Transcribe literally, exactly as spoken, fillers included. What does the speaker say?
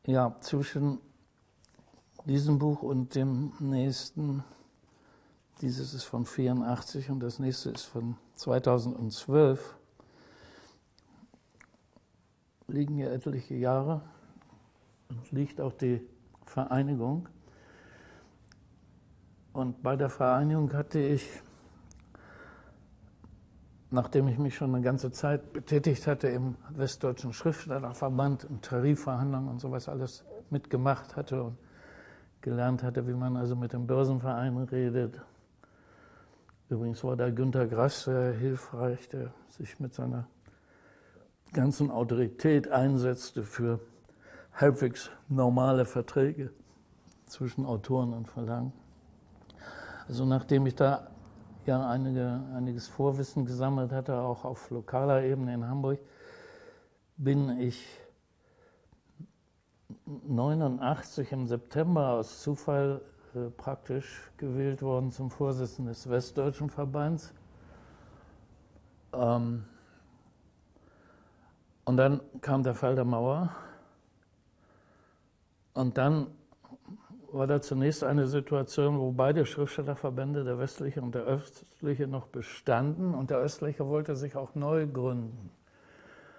Ja, zwischen diesem Buch und dem nächsten, dieses ist von vierundachtzig und das nächste ist von zweitausendzwölf, liegen ja etliche Jahre und liegt auch die Vereinigung. Und bei der Vereinigung hatte ich, nachdem ich mich schon eine ganze Zeit betätigt hatte im Westdeutschen Schriftstellerverband und Tarifverhandlungen und sowas alles mitgemacht hatte und gelernt hatte, wie man also mit dem Börsenverein redet. Übrigens war da Günter Grass sehr hilfreich, der sich mit seiner ganzen Autorität einsetzte für halbwegs normale Verträge zwischen Autoren und Verlagen. Also nachdem ich da ja einige, einiges Vorwissen gesammelt hatte, auch auf lokaler Ebene in Hamburg, bin ich neunundachtzig im September aus Zufall äh, praktisch gewählt worden zum Vorsitzenden des Westdeutschen Verbands. Ähm, und dann kam der Fall der Mauer und dann war da zunächst eine Situation, wo beide Schriftstellerverbände, der westliche und der östliche, noch bestanden und der östliche wollte sich auch neu gründen.